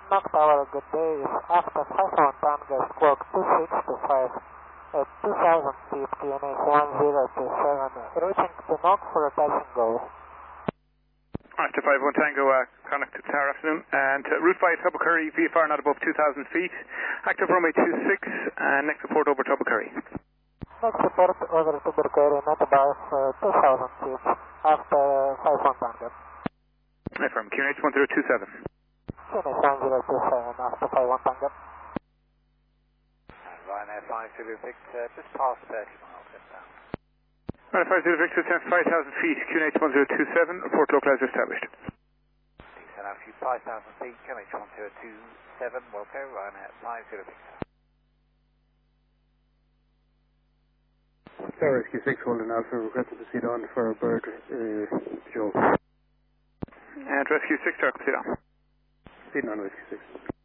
Knock Tower, good day. After 51 Tango, squawk 2625 at 2000 feet, QNH 1027, reaching to knock for a touch and go. After 51 Tango, connect to Tower afternoon, and route 5 Tubbercurry, VFR not above 2000 feet, active runway 26, and next report over Tubbercurry. Next report over Tubbercurry, not above 2000 feet, after 51 Tango. Affirm, QNH 1027. QNH 1027, after 51 Tango. Ryanair 50 Victor, just past 30 miles inbound. Ryanair 50 Victor, 10,000 feet, QNH 1027, report localizer established. Decent altitude 5,000 feet, QNH 1027, Wilco, Ryanair 50 Victor. Star Rescue 6 Holden Alpha, requested to proceed on for Bird, Joe. And Rescue 6, Star, proceed on. Proceeding on Rescue 6.